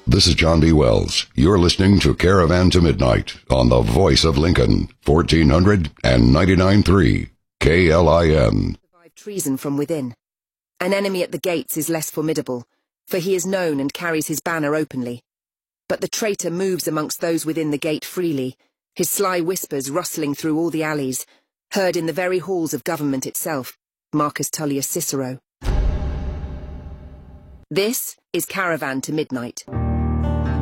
This is John B. Wells. You're listening to Caravan to Midnight on the Voice of Lincoln, 1499.3 KLIN. Survive treason from within. An enemy at the gates is less formidable, for he is known and carries his banner openly. But the traitor moves amongst those within the gate freely, his sly whispers rustling through all the alleys, heard in the very halls of government itself. Marcus Tullius Cicero. This is Caravan to Midnight.